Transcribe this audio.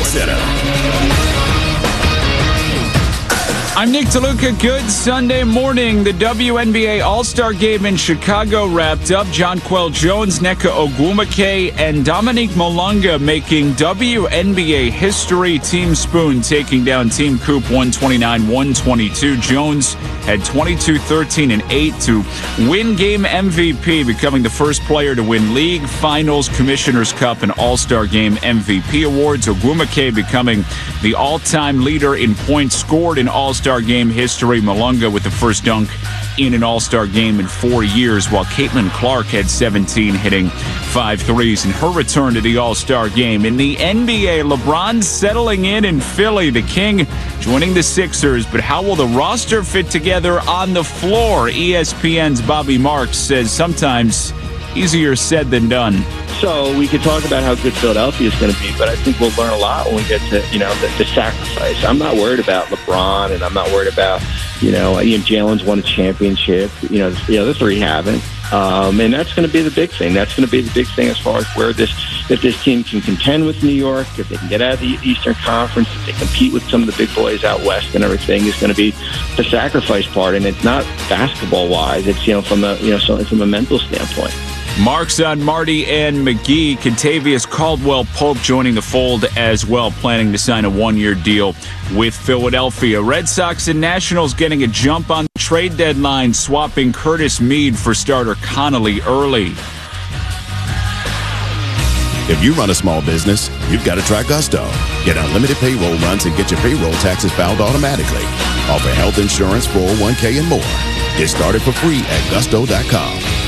Center. I'm Nick DeLuca. Good Sunday morning. The WNBA All-Star Game in Chicago wrapped up. Jonquel Jones, Nneka Ogwumike, and Dominique Malonga making WNBA history. Team Spoon taking down Team Coop 129-122. Jones had 22, 13, and 8 to win game MVP, becoming the first player to win league, finals, Commissioner's Cup, and All-Star Game MVP awards. Ogwumike becoming the all-time leader in points scored in All-Star Game history. Malonga with the first dunk in an All-Star Game in 4 years, while Caitlin Clark had 17, hitting 5 threes in her return to the All-Star Game. In the NBA, LeBron settling in Philly, the King joining the Sixers, but how will the roster fit together on the floor? ESPN's Bobby Marks says sometimes easier said than done. So we could talk about how good Philadelphia is going to be, but I think we'll learn a lot when we get to, the sacrifice. I'm not worried about LeBron, and I'm not worried about, Jalen's won a championship. The three haven't. And that's going to be the big thing. That's going to be the big thing as far as if this team can contend with New York, if they can get out of the Eastern Conference, if they compete with some of the big boys out west and everything, is going to be the sacrifice part. And it's not basketball-wise. It's, from a mental standpoint. Marks on Marty and McGee. Kentavious Caldwell-Pope joining the fold as well, planning to sign a one-year deal with Philadelphia. Red Sox and Nationals getting a jump on the trade deadline, swapping Curtis Mead for starter Connolly early. If you run a small business, you've got to try Gusto. Get unlimited payroll runs and get your payroll taxes filed automatically. Offer health insurance, 401k, and more. Get started for free at gusto.com.